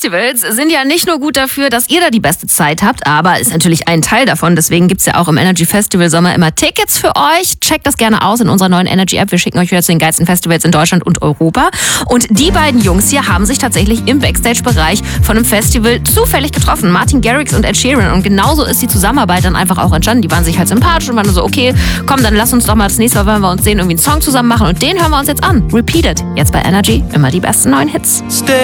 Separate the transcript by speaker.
Speaker 1: Festivals sind ja nicht nur gut dafür, dass ihr da die beste Zeit habt, aber ist natürlich ein Teil davon. Deswegen gibt's ja auch im Energy Festival Sommer immer Tickets für euch. Checkt das gerne aus in unserer neuen Energy App. Wir schicken euch wieder zu den geilsten Festivals in Deutschland und Europa. Und die beiden Jungs hier haben sich tatsächlich im Backstage-Bereich von einem Festival zufällig getroffen. Martin Garrix und Ed Sheeran. Und genauso ist die Zusammenarbeit dann einfach auch entstanden. Die waren sich halt sympathisch und waren so, okay, komm, dann lass uns doch mal das nächste Mal, wenn wir uns sehen, irgendwie einen Song zusammen machen. Und den hören wir uns jetzt an. Repeat It. Jetzt bei Energy immer die besten neuen Hits.